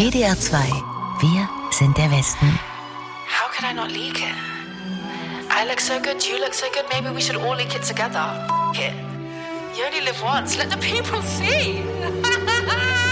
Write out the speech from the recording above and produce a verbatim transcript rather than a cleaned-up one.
W D R zwei. Wir sind der Westen. How could I not leak it? I look so good, you look so good, maybe we should all leak it together. F it. You only live once, let the people see.